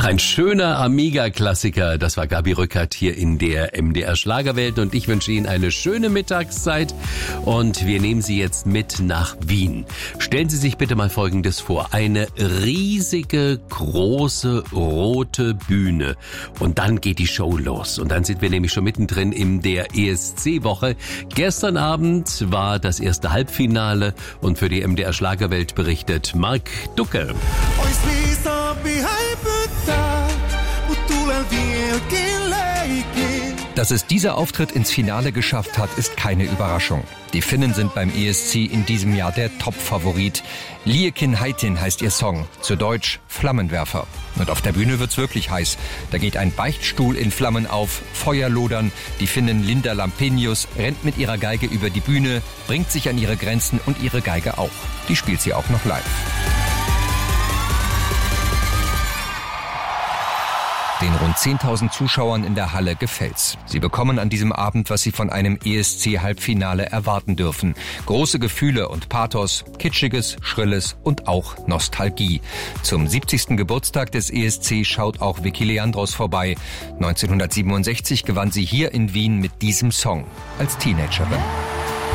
Ach, ein schöner Amiga-Klassiker. Das war Gabi Rückert hier in der MDR Schlagerwelt und ich wünsche Ihnen eine schöne Mittagszeit und wir nehmen Sie jetzt mit nach Wien. Stellen Sie sich bitte mal Folgendes vor. Eine riesige, große, rote Bühne und dann geht die Show los und dann sind wir nämlich schon mittendrin in der ESC-Woche. Gestern Abend war das erste Halbfinale und für die MDR Schlagerwelt berichtet Mark Ducke. Dass es dieser Auftritt ins Finale geschafft hat, ist keine Überraschung. Die Finnen sind beim ESC in diesem Jahr der Top-Favorit. Liekin Heitin heißt ihr Song, zu Deutsch Flammenwerfer. Und auf der Bühne wird's wirklich heiß. Da geht ein Beichtstuhl in Flammen auf, Feuer lodern. Die Finnin Linda Lampenius rennt mit ihrer Geige über die Bühne, bringt sich an ihre Grenzen und ihre Geige auch. Die spielt sie auch noch live. Den rund 10.000 Zuschauern in der Halle gefällt's. Sie bekommen an diesem Abend, was sie von einem ESC-Halbfinale erwarten dürfen. Große Gefühle und Pathos, Kitschiges, Schrilles und auch Nostalgie. Zum 70. Geburtstag des ESC schaut auch Vicky Leandros vorbei. 1967 gewann sie hier in Wien mit diesem Song als Teenagerin.